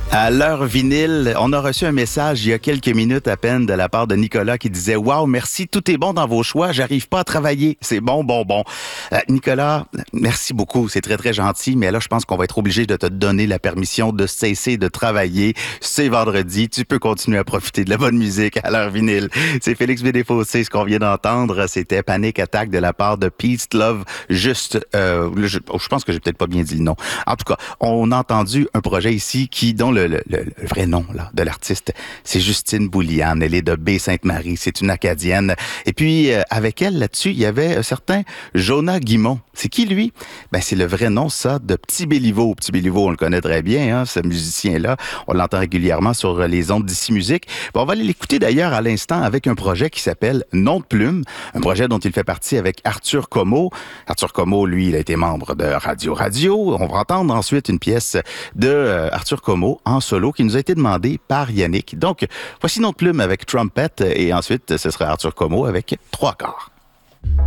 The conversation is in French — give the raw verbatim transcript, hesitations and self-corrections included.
À l'heure vinyle, on a reçu un message il y a quelques minutes à peine de la part de Nicolas qui disait « Wow, merci, tout est bon dans vos choix, j'arrive pas à travailler. C'est bon, bon, bon. Euh, » Nicolas, merci beaucoup, c'est très, très gentil, mais là, je pense qu'on va être obligé de te donner la permission de cesser de travailler. C'est vendredi, tu peux continuer à profiter de la bonne musique à l'heure vinyle. C'est Félix Bédéfossé, ce qu'on vient d'entendre, c'était Panic Attack de la part de Peace Love, juste, euh, je, je pense que j'ai peut-être pas bien dit le nom. En tout cas, on a entendu un projet ici qui, dont le, le, le, le vrai nom là, de l'artiste, c'est Justine Bouliane. Elle est de Baie-Sainte-Marie, c'est une Acadienne. Et puis, euh, avec elle, là-dessus, il y avait un certain Jonah Guimond. C'est qui, lui? Ben, c'est le vrai nom, ça, de Petit Béliveau. Petit Béliveau, on le connaît très bien, hein, ce musicien-là. On l'entend régulièrement sur les ondes d'Ici Musique. Bon, on va aller l'écouter d'ailleurs à l'instant avec un projet qui s'appelle Nom de plume, un projet dont il fait partie avec Arthur Comeau. Arthur Comeau, lui, il a été membre de Radio Radio. On va entendre ensuite une pièce de euh, Arthur Comeau en solo qui nous a été demandée par Yannick. Donc, voici Nom de plume avec Trumpet et ensuite, ce sera Arthur Comeau avec Trois quarts.